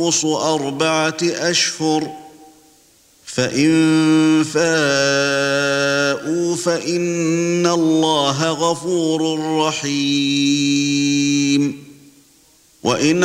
أربعة أشهر فإن فاءوا فإن الله غفور رحيم وإن